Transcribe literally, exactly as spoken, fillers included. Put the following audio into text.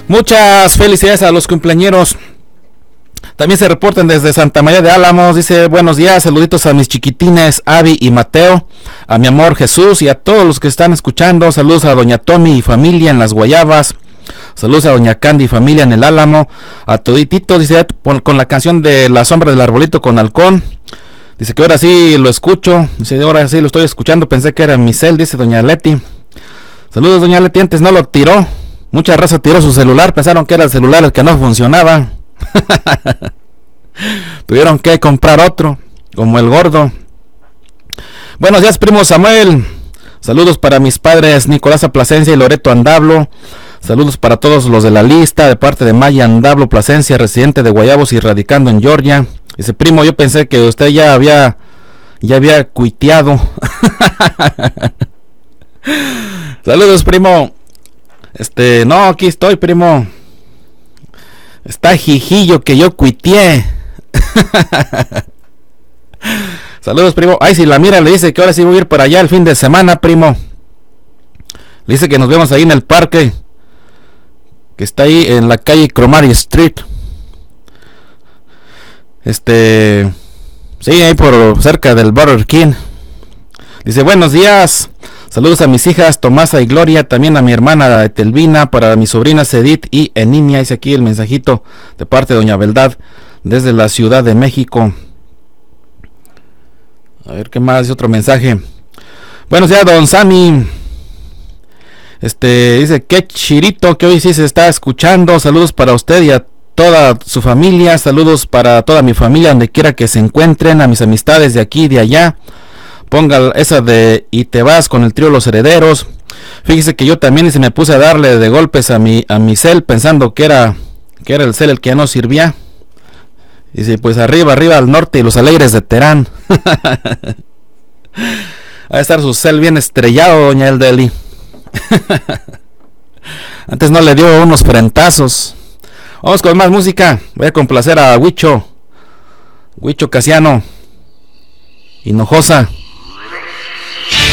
Muchas felicidades a los cumpleañeros. También se reportan desde Santa María de Álamos. Dice: buenos días, saluditos a mis chiquitines Avi y Mateo, a mi amor Jesús y a todos los que están escuchando. Saludos a doña Tommy y familia en Las Guayabas. Saludos a doña Candy y familia en el Álamo. A toditito, dice, con la canción de La Sombra del Arbolito con Halcón. Dice que ahora sí lo escucho. Dice, ahora sí lo estoy escuchando. Pensé que era mi cel, dice doña Leti. Saludos, doña Leti. Antes no lo tiró. Mucha raza tiró su celular. Pensaron que era el celular el que no funcionaba. Tuvieron que comprar otro, como el gordo. Buenos días, primo Samuel. Saludos para mis padres Nicolás Plasencia y Loreto Andablo. Saludos para todos los de la lista, de parte de Maya Andablo Plasencia, residente de Guayabos y radicando en Georgia. Dice, primo, yo pensé que usted ya había ya había cuiteado. Saludos, primo. Este, no, aquí estoy, primo. Está jijillo que yo cuiteé. Saludos, primo. Ay, si la mira, le dice que ahora sí voy a ir para allá el fin de semana, primo. Le dice que nos vemos ahí en el parque, que está ahí en la calle Cromarty Street. Este, sí, ahí por cerca del Burger King. Dice, buenos días. Saludos a mis hijas Tomasa y Gloria, también a mi hermana Etelvina, para mi sobrina Edith y Eninia. Dice aquí el mensajito de parte de doña Beldad desde la Ciudad de México. A ver qué más, otro mensaje. Buenos días, don Sammy. Este, dice, qué chirito que hoy sí se está escuchando. Saludos para usted y a toda su familia. Saludos para toda mi familia, donde quiera que se encuentren, a mis amistades de aquí y de allá. Ponga esa de Y te vas con el trío Los Herederos. Fíjese que yo también se me puse a darle de golpes a mi a mi cel, pensando que era que era el cel el que ya no servía. Dice, pues arriba, arriba al norte y los alegres de Terán. Va a estar su cel bien estrellado, doña Eldeli. Antes no le dio unos frentazos. Vamos con más música. Voy a complacer a Huicho Huicho Casiano Hinojosa.